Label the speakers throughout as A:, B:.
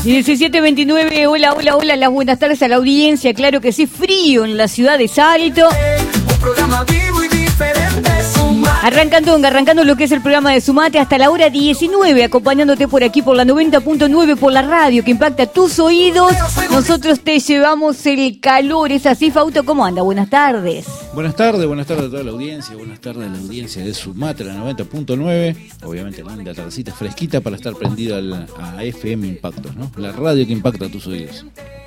A: 17:29, hola, las buenas tardes a la audiencia. Claro que sí, frío en la ciudad de Salto.
B: Un programa vivo y diferente.
A: Arrancando lo que es el programa de Sumate hasta la hora 19, acompañándote por aquí por la 90.9, por la radio que impacta tus oídos. Nosotros te llevamos el calor, es así, Fausto, ¿cómo anda? Buenas tardes.
C: Buenas tardes a toda la audiencia, buenas tardes a la audiencia de Sumate, la 90.9. Obviamente linda tardecita fresquita para estar prendido a FM Impactos, ¿no? La radio que impacta tus oídos.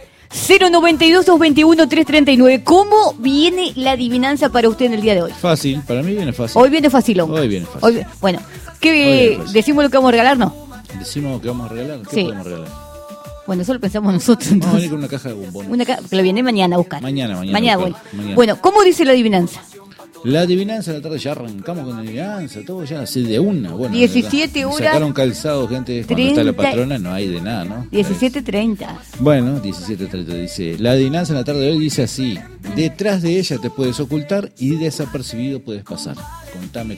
A: 092-221-339. ¿Cómo viene la adivinanza para usted en el día de hoy?
C: Fácil, para mí viene fácil.
A: Hoy viene facilón. Bueno, ¿qué decimos lo que vamos a regalar, no?
C: ¿Decimos que vamos a regalar? ¿Qué podemos regalar?
A: Bueno, eso lo pensamos nosotros.
C: Vamos a venir con una caja de bombones.
A: Que lo viene mañana a buscar.
C: Mañana.
A: Bueno, ¿cómo dice la adivinanza?
C: La adivinanza de la tarde, ya arrancamos con la adivinanza, todo ya así de una. Bueno,
A: 17 horas.
C: Sacaron calzado, gente, cuando está la patrona no hay de nada, ¿no?
A: 17:30.
C: Bueno, 17:30 dice. La adivinanza en la tarde de hoy dice así: detrás de ella te puedes ocultar y desapercibido puedes pasar. Contame.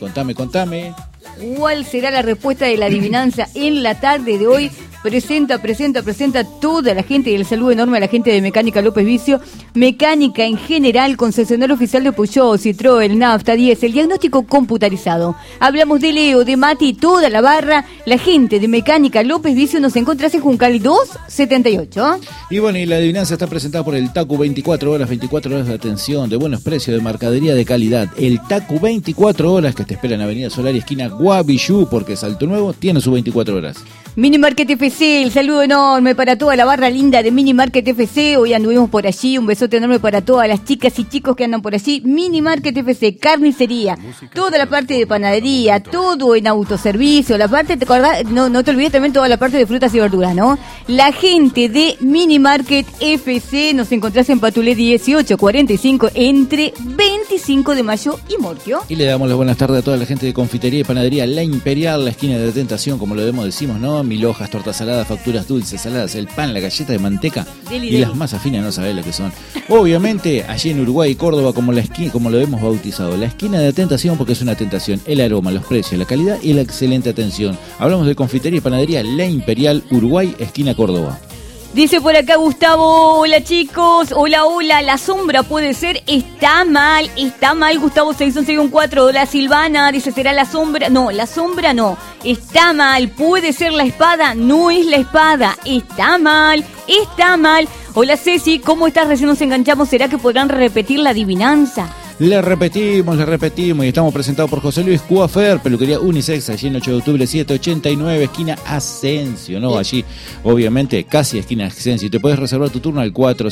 A: ¿Cuál será la respuesta de la adivinanza en la tarde de hoy? Presenta toda la gente y el saludo enorme a la gente de Mecánica López Vicio. Mecánica en general, concesionario oficial de Peugeot, Citroën, Nafta, Diesel, diagnóstico computarizado. Hablamos de Leo, de Mati y toda la barra. La gente de Mecánica López Vicio nos encontrás en Juncal 278.
C: Y bueno, y la adivinanza está presentada por el TACU 24 horas de atención, de buenos precios, de mercadería de calidad. El TACU 24 horas que te espera en Avenida Solar y esquina Guavillú, porque Salto Nuevo tiene sus 24 horas.
A: Mini Market FC, el saludo enorme para toda la barra linda de Mini Market FC. Hoy anduvimos por allí, un besote enorme para todas las chicas y chicos que andan por allí. Mini Market FC, carnicería, toda la parte de panadería, todo en autoservicio, la parte, ¿te acordás? No te olvides también toda la parte de frutas y verduras, ¿no? La gente de Mini Market FC, nos encontrás en Patulé 1845, entre 25 de mayo y Morquio.
C: Y le damos las buenas tardes a toda la gente de confitería y panadería La Imperial, la esquina de la Tentación, como lo decimos, ¿no? Mil hojas, tortas saladas, facturas dulces, saladas, el pan, la galleta de manteca y las masas finas, no sabés lo que son. Obviamente, allí en Uruguay y Córdoba, como lo hemos bautizado, la esquina de la tentación, porque es una tentación, el aroma, los precios, la calidad y la excelente atención. Hablamos de confitería y panadería La Imperial, Uruguay, esquina Córdoba.
A: Dice por acá Gustavo, hola chicos, hola, la sombra puede ser, está mal, Gustavo 6114, hola Silvana, dice será la sombra, no, la sombra no, está mal, puede ser la espada, no es la espada, está mal, hola Ceci, ¿cómo estás? Recién nos enganchamos, ¿será que podrán repetir la adivinanza?
C: Le repetimos y estamos presentados por José Luis Coiffeur, peluquería unisex, allí en 8 de octubre 789, esquina Asensio, ¿no? Allí, obviamente, casi esquina Asensio. Te puedes reservar tu turno al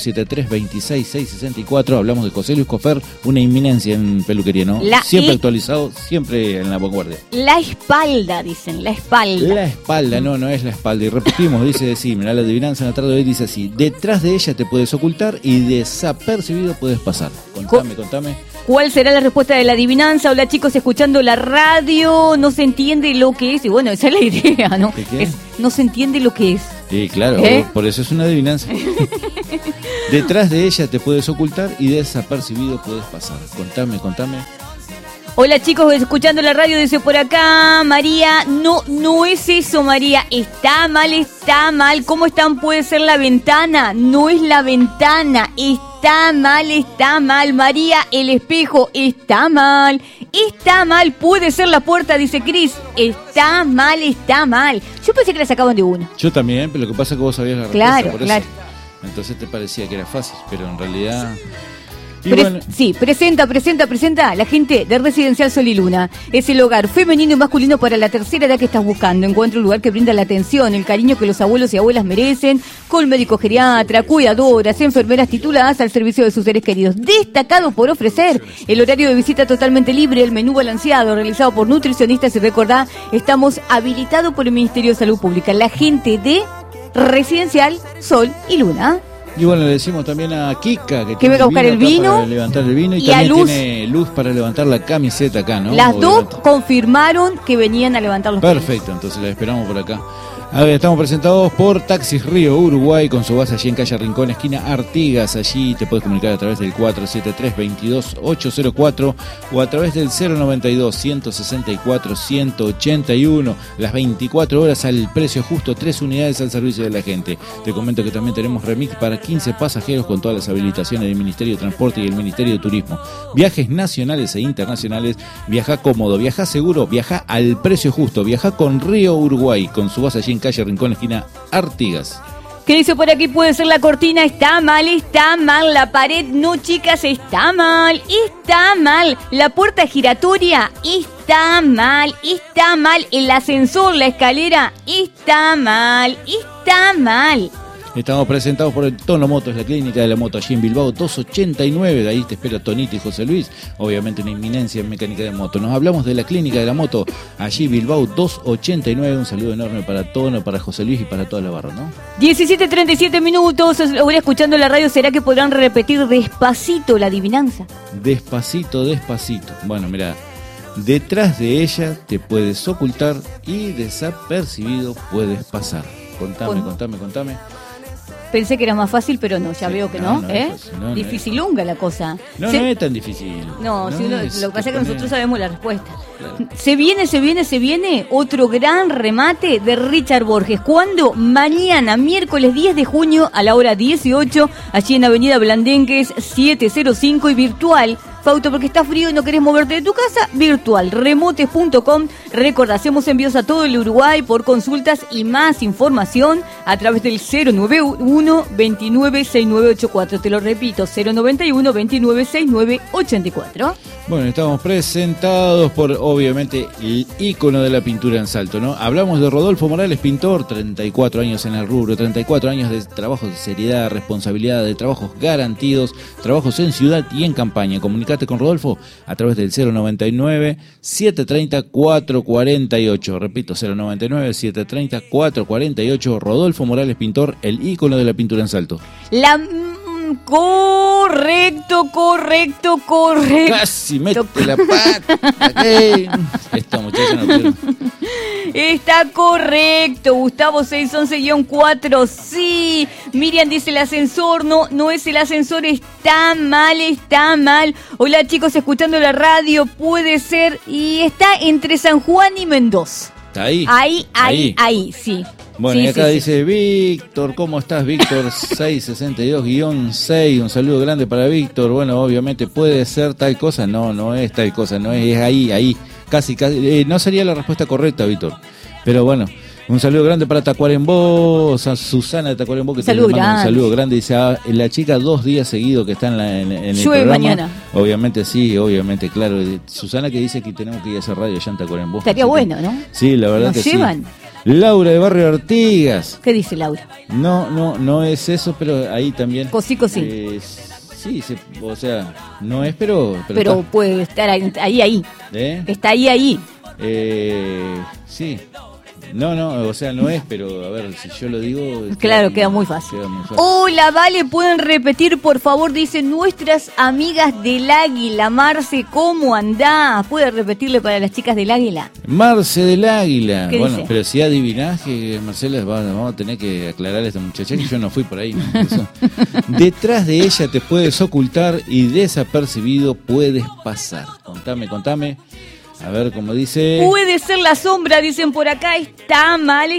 C: 473-26664. Hablamos de José Luis Coiffeur, una inminencia en peluquería, ¿no? Siempre actualizado, siempre en la vanguardia.
A: La espalda, dicen, la espalda.
C: La espalda, no es la espalda. Y repetimos, dice, sí, mirá, la adivinanza en la tarde de hoy dice así: detrás de ella te puedes ocultar y desapercibido puedes pasar. Contame.
A: ¿Cuál será la respuesta de la adivinanza? Hola chicos, escuchando la radio, no se entiende lo que es. Y bueno, esa es la idea, ¿no? No se entiende lo que es.
C: Sí, claro, por eso es una adivinanza. Detrás de ella te puedes ocultar y desapercibido puedes pasar. Contame.
A: Hola chicos, escuchando la radio, dice por acá María, no es eso María, está mal, ¿cómo están? Puede ser la ventana, no es la ventana, está mal, María, el espejo, está mal, puede ser la puerta, dice Cris, está mal. Yo pensé que la sacaban de una.
C: Yo también, pero lo que pasa es que vos sabías la respuesta, por eso.
A: Claro.
C: Entonces te parecía que era fácil, pero en realidad...
A: Sí, presenta la gente de Residencial Sol y Luna. Es el hogar femenino y masculino para la tercera edad que estás buscando. Encuentra un lugar que brinda la atención, el cariño que los abuelos y abuelas merecen, con médico geriatra, cuidadoras, enfermeras tituladas al servicio de sus seres queridos. Destacado por ofrecer el horario de visita totalmente libre, el menú balanceado, realizado por nutricionistas. Y recordá, estamos habilitados por el Ministerio de Salud Pública. La gente de Residencial Sol y Luna.
C: Y bueno, le decimos también a Kika
A: que venga a buscar el vino
C: para levantar el vino y también Luz. Tiene Luz para levantar la camiseta acá, ¿no?
A: Las dos confirmaron que venían a levantar los
C: Perfecto, entonces la esperamos por acá. A ver, estamos presentados por Taxis Río Uruguay, con su base allí en calle Rincón, esquina Artigas. Allí te puedes comunicar a través del 473-22804 o a través del 092-164-181. Las 24 horas al precio justo, 3 unidades al servicio de la gente. Te comento que también tenemos remix para 15 pasajeros con todas las habilitaciones del Ministerio de Transporte y el Ministerio de Turismo. Viajes nacionales e internacionales. Viaja cómodo, viaja seguro, viaja al precio justo. Viaja con Río Uruguay, con su base allí en calle Rincón, esquina Artigas.
A: ¿Qué dice por aquí? Puede ser la cortina, está mal, la pared, no chicas, está mal, la puerta giratoria, está mal, el ascensor, la escalera, está mal.
C: Estamos presentados por el Tono Motos, la clínica de la moto allí en Bilbao 289, de ahí te espera Tonito y José Luis, obviamente una inminencia en mecánica de moto. Nos hablamos de la clínica de la moto allí Bilbao 289, un saludo enorme para Tono, para José Luis y para toda la barra, ¿no? 17:37 minutos, ahora escuchando la radio, ¿será que podrán repetir despacito la adivinanza? Despacito, bueno, mira, detrás de ella te puedes ocultar y desapercibido puedes pasar. Contame.
A: Pensé que era más fácil, pero no, ya veo que no.
C: No,
A: dificilunga la cosa.
C: No es tan difícil.
A: Lo que pasa es que nosotros sabemos la respuesta. Claro. Se viene otro gran remate de Richard Borges. ¿Cuándo? Mañana, miércoles 10 de junio a la hora 18, allí en Avenida Blandengues 705 y virtual. Fausto, porque está frío y no querés moverte de tu casa, virtual, remotes.com. Recuerda, hacemos envíos a todo el Uruguay por consultas y más información a través del 091-296984. Te lo repito, 091-296984.
C: Bueno, estamos presentados por, obviamente, el ícono de la pintura en Salto, ¿no? Hablamos de Rodolfo Morales, pintor, 34 años en el rubro, 34 años de trabajos de seriedad, responsabilidad, de trabajos garantidos, trabajos en ciudad y en campaña. Comunicate con Rodolfo a través del 099-730-448. Repito, 099-730-448. Rodolfo Morales, pintor, el ícono de la pintura en Salto.
A: Correcto.
C: Casi mete la pata. Esta muchacha no quiere.
A: Está correcto, Gustavo 611-4, sí. Miriam dice el ascensor, no es el ascensor, está mal. Hola chicos, escuchando la radio, puede ser, y está entre San Juan y Mendoza.
C: ¿Está ahí?
A: Ahí, sí.
C: Bueno,
A: sí,
C: y acá
A: sí,
C: dice Víctor, ¿cómo estás, Víctor? 662-6, un saludo grande para Víctor. Bueno, obviamente puede ser tal cosa, no es tal cosa, no es ahí, casi, no sería la respuesta correcta, Víctor. Pero bueno, un saludo grande para Tacuarembó, Susana de Tacuarembó, que te manda un saludo grande. Dice, la chica 2 días seguidos que está en el programa.
A: Mañana.
C: Obviamente, claro. Susana que dice que tenemos que ir a hacer radio allá en Tacuarembó.
A: Estaría bueno, ¿no?
C: Sí, la verdad que
A: llevan.
C: Sí. Laura de Barrio Artigas.
A: ¿Qué dice Laura?
C: No es eso, pero ahí también.
A: Cosí.
C: Sí, o sea, no es, pero
A: puede estar ahí. Está ahí.
C: Sí. No, o sea, no es, pero a ver, si yo lo digo...
A: Claro, queda muy fácil. Hola, Vale, ¿pueden repetir, por favor? Dicen nuestras amigas del Águila. Marce, ¿cómo andás? ¿Puede repetirle para las chicas del Águila?
C: Marce del Águila. Bueno,
A: dice?
C: Pero si adivinás que, Marcela, vamos a tener que aclarar a esta muchacha que yo no fui por ahí. Detrás de ella te puedes ocultar y desapercibido puedes pasar. Contame. A ver, como dice...
A: Puede ser la sombra, dicen por acá. Está mal.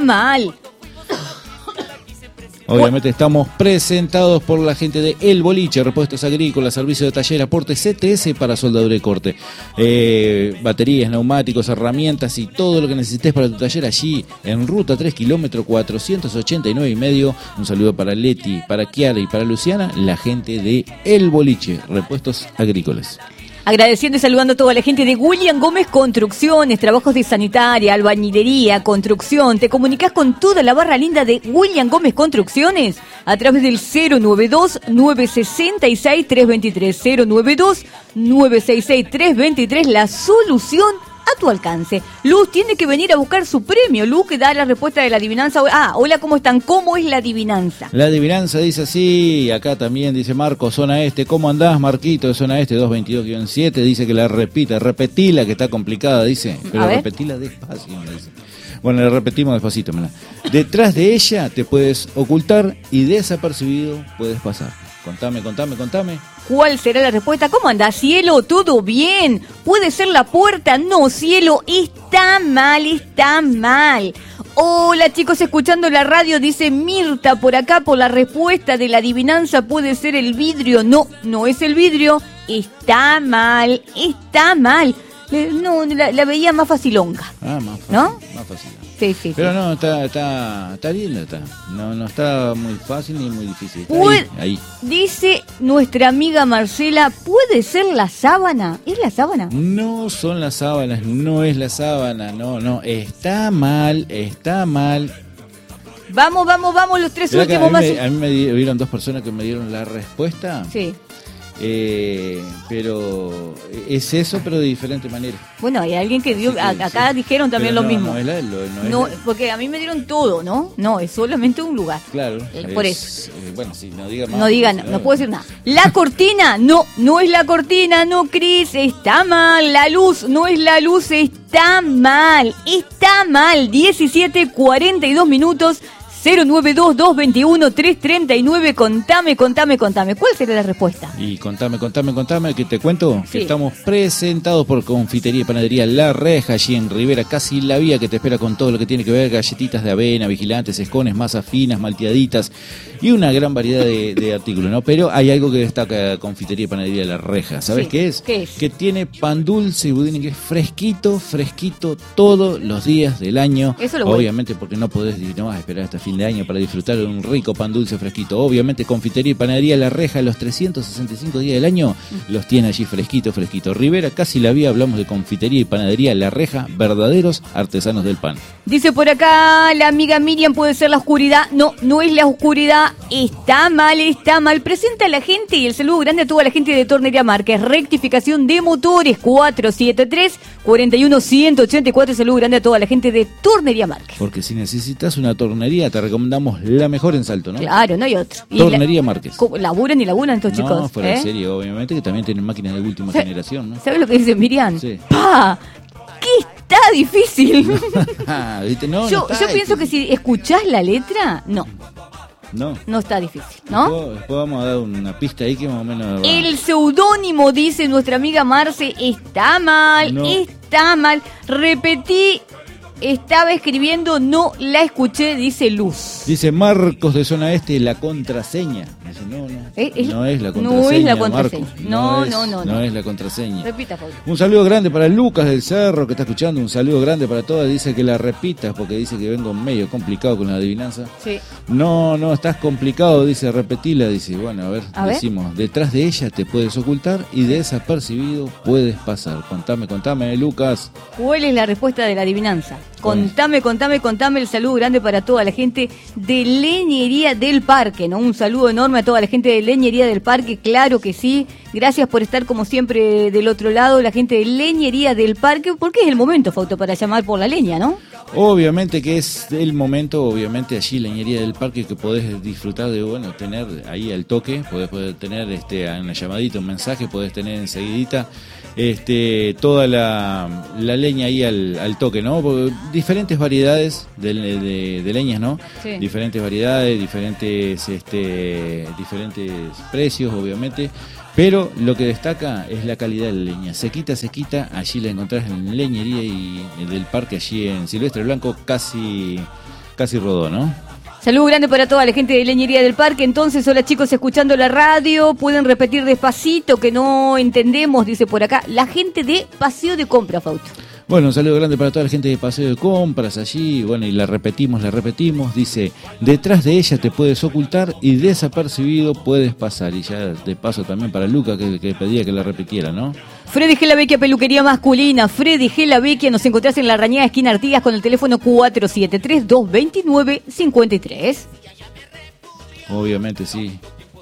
C: Obviamente estamos presentados por la gente de El Boliche, repuestos agrícolas, servicio de taller, aporte CTS para soldadura y corte. Baterías, neumáticos, herramientas y todo lo que necesites para tu taller allí en ruta 3 kilómetro 489,5. Un saludo para Leti, para Kiara y para Luciana, la gente de El Boliche, repuestos agrícolas.
A: Agradeciendo y saludando a toda la gente de William Gómez Construcciones, trabajos de sanitaria, albañilería, construcción. Te comunicas con toda la barra linda de William Gómez Construcciones a través del 092-966-323. 092-966-323, la solución a tu alcance. Luz tiene que venir a buscar su premio. Luz que da la respuesta de la adivinanza. Hola, ¿cómo están? ¿Cómo es la adivinanza?
C: La adivinanza dice así, acá también dice Marco, zona este. ¿Cómo andás, Marquito, de zona este, 222-7? Dice que la repetila, que está complicada, dice. Pero repetila despacio, dice. Bueno, le repetimos despacito, mirá. Detrás de ella te puedes ocultar y desapercibido puedes pasar. Contame.
A: ¿Cuál será la respuesta? ¿Cómo anda, cielo? ¿Todo bien? ¿Puede ser la puerta? No, cielo, está mal. Hola, chicos, escuchando la radio, dice Mirta por acá, por la respuesta de la adivinanza, ¿puede ser el vidrio? No es el vidrio, está mal. No, la veía más facilonga.
C: Más fácil,
A: ¿no?
C: Más fácil.
A: Sí.
C: Pero no, está linda, está. No está muy fácil ni muy difícil. Está ahí.
A: Dice nuestra amiga Marcela, ¿puede ser la sábana? ¿Es la sábana?
C: No son las sábanas, no es la sábana, no. Está mal.
A: Vamos, los tres últimos más.
C: A mí me dieron dos personas que me dieron la respuesta.
A: Sí.
C: Pero es eso, pero de diferente manera.
A: Bueno, hay alguien que dio, acá dijeron también
C: pero
A: lo mismo.
C: No,
A: porque a mí me dieron todo, ¿no? No, es solamente un lugar.
C: Claro.
A: Por eso.
C: Bueno, si no diga más.
A: No puedo decir nada. La cortina, no es la cortina, no, Cris, está mal. La luz, no es la luz, está mal. 17:42 minutos. 092-221-339. Contame. ¿Cuál será la respuesta?
C: Y contame, que te cuento
A: Sí.
C: que estamos presentados por Confitería y Panadería La Reja, allí en Rivera, casi la vía, que te espera con todo lo que tiene que ver, galletitas de avena, vigilantes, escones, masas finas, malteaditas y una gran variedad de artículos, ¿no? Pero hay algo que destaca Confitería y Panadería La Reja, ¿sabes
A: Sí.
C: qué es?
A: ¿Qué es?
C: Que tiene pan dulce y budín, que es fresquito todos los días del año.
A: Eso lo voy.
C: Obviamente porque no podés no vas a esperar hasta fin de año para disfrutar de un rico pan dulce fresquito. Obviamente Confitería y Panadería La Reja, los 365 días del año los tiene allí fresquito. Rivera, casi la vía, hablamos de Confitería y Panadería La Reja, verdaderos artesanos del pan.
A: Dice por acá la amiga Miriam, ¿puede ser la oscuridad? No es la oscuridad, está mal. Presenta a la gente y el saludo grande a toda la gente de Tornería Márquez. Rectificación de motores 473-41-184. Saludo grande a toda la gente de Tornería Márquez.
C: Porque si necesitas una tornería, te recomendamos la mejor en Salto, ¿no?
A: Claro, no hay otro.
C: Tornería Márquez.
A: Laburan estos chicos.
C: No, fuera de serie, obviamente, que también tienen máquinas de última generación, ¿no?
A: ¿Sabes lo que dice Miriam?
C: Sí.
A: ¡Pa! ¡Qué está difícil!
C: ¿Viste? No,
A: Yo
C: está
A: pienso
C: difícil.
A: que si escuchás la letra, no está difícil, ¿no?
C: Después vamos a dar una pista ahí que más o menos...
A: El seudónimo, dice nuestra amiga Marce, está mal. Repetí, estaba escribiendo, no la escuché, dice Luz.
C: Dice Marcos de Zona Este, la contraseña. Dice, no es la contraseña.
A: No es la contraseña.
C: Marcos.
A: No
C: es la contraseña.
A: Repita, Pablo.
C: Un saludo grande para Lucas del Cerro que está escuchando, un saludo grande para todas. Dice que la repitas porque dice que vengo medio complicado con la adivinanza.
A: Sí.
C: No, estás complicado, dice, repetila. Dice, bueno, a ver. Decimos, detrás de ella te puedes ocultar y desapercibido puedes pasar. Contame, Lucas.
A: ¿Cuál es la respuesta de la adivinanza? Contame, el saludo grande para toda la gente de Leñería del Parque, ¿no? Un saludo enorme a toda la gente de Leñería del Parque, claro que sí. Gracias por estar como siempre del otro lado, la gente de Leñería del Parque, porque es el momento, Fausto, para llamar por la leña, ¿no?
C: Obviamente que es el momento, obviamente allí Leñería del Parque, que podés disfrutar de, tener ahí al toque, podés tener una llamadita, un mensaje, podés tener enseguidita toda la leña ahí al toque, ¿no? Porque diferentes variedades de leñas, ¿no?
A: Sí.
C: Diferentes variedades, diferentes precios, obviamente. Pero lo que destaca es la calidad de la leña. Sequita, allí la encontrás en Leñería y del Parque, allí en Silvestre Blanco, casi Rodó, ¿no?
A: Saludo grande para toda la gente de Leñería del Parque. Entonces, hola chicos, escuchando la radio, pueden repetir despacito que no entendemos, dice por acá, la gente de Paseo de Compra, Fausto.
C: Bueno, un saludo grande para toda la gente de Paseo de Compras allí, y la repetimos, dice, detrás de ella te puedes ocultar y desapercibido puedes pasar. Y ya de paso también para Luca que pedía que la repitiera, ¿no?
A: Freddy G. La Vecchia, peluquería masculina. Freddy G. La Vecchia, nos encontrás en la Rañada esquina Artigas con el teléfono 473-229-53.
C: Obviamente sí.